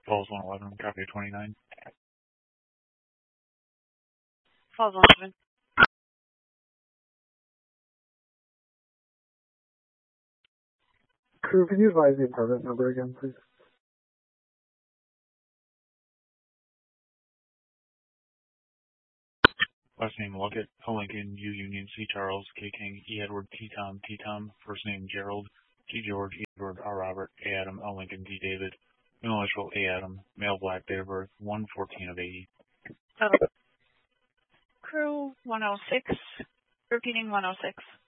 Falls 111, copy 29. Falls 111. Crew, can you advise the apartment number again, please? Last name Luckett, L Lincoln, U Union, C Charles, K King, E Edward, T Tom, T Tom. First name Gerald, G George, E Edward, R Robert, A Adam, L Lincoln, D David. Middle initial A Adam, male black, date of birth 1/14 of 80. Crew 106, repeating 106.